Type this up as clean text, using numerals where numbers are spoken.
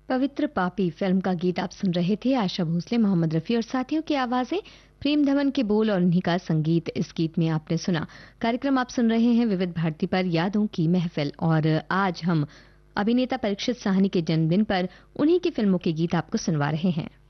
पवित्र पापी फिल्म का गीत आप सुन रहे थे। आशा भोसले, मोहम्मद रफ़ी और साथियों की आवाजें, प्रेम धवन के बोल और उन्हीं का संगीत इस गीत में आपने सुना। कार्यक्रम आप सुन रहे हैं विविध भारती पर, यादों की महफिल, और आज हम अभिनेता परीक्षित साहनी के जन्मदिन पर उन्हीं की फिल्मों के गीत आपको सुनवा रहे हैं।